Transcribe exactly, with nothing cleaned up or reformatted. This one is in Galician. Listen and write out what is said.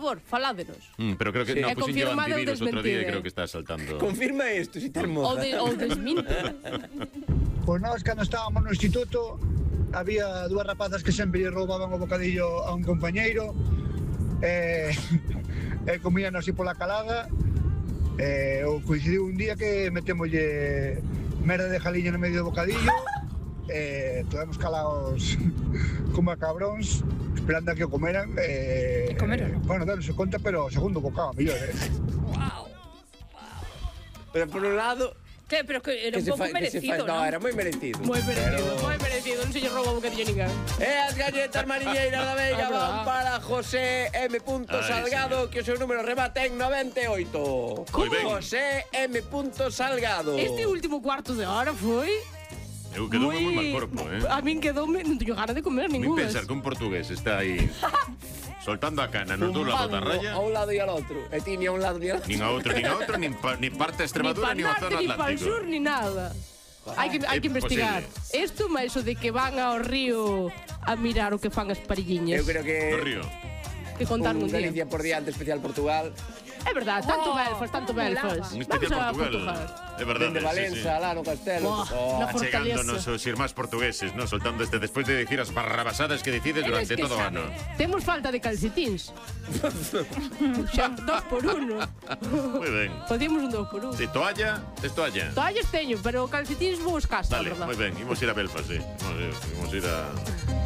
favor, faládenos. Mm, pero creo que Sí. no, E pues yo confirmade ou antivirus outro día desmentide. creo que está saltando. Confirma isto, si te Ou, moja. de, ou desminte. Pois nós, cando estábamos no instituto, había dúas rapazas que sempre lle roubaban o bocadillo a un compañeiro, e, e comían así pola calada, e ou coincidiu un día que metémoslle merda de jaliña no medio do bocadillo, e todos calados como a cabróns, esperando a que o comeran. E, E comeron? Bueno, non se conta, pero o segundo bocado, mellor, eh. Pero por un lado, Que, pero que era que un se pouco fai, que se merecido, fai, no, non? era moi merecido. Moi merecido, Pero- moi merecido. Non se lle rouba o bocadillo a ninguén. E as galletas mariñeiras da Veiga Ah, van verdad. para José M. Ai, Salgado, que o seu número remata en noventa e oito. Moi ben. José M. Salgado. Este último cuarto de hora foi... Eu quedoume moi mal corpo, eh. A min quedoume... Non teño ganas de comer Min ningunhas. pensar que un portugués está aí soltando a cana nos dous lados da Zumbando raya. a un lado e al outro. E ti ni a un lado ni al outro. Nin a outro, nin a outro, nin, pa, nin parte de Extremadura, Ni nin a para zona norte, ni para el Atlántico. sur, ni nada. Hai que, hai É que investigar. Isto máis o de que van ao río a mirar o que fan as parilliñas. Eu creo que No río. Que contar un un día. Galicia por diante, especial Portugal. É verdade, tanto Belfast, tanto Belfast. Un Vamos especial a Portugal. É verdade, Dende Valença, lá no Castelo. Buah, Oh, na Fortaleza. Achegándonos os irmáns portugueses, ¿no? Soltando este despois de decir as barrabasadas que decides durante todo o ano. Temos falta de calcetins. Xa, dos por uno. Moi ben. Podíamos un dos por uno. Si toalla, es toalla. Toallas teño, pero calcetins vou escasa, Dale, verdad? moi ben, imos ir a Belfast, sí. Imos, imos ir a...